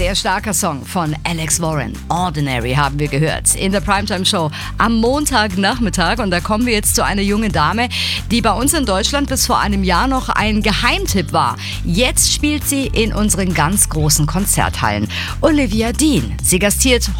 Sehr starker Song von Alex Warren. Ordinary haben wir gehört in der Primetime-Show am Montagnachmittag. Und da kommen wir jetzt zu einer jungen Dame, die bei uns in Deutschland bis vor einem Jahr noch ein Geheimtipp war. Jetzt spielt sie in unseren ganz großen Konzerthallen. Olivia Dean. Sie gastiert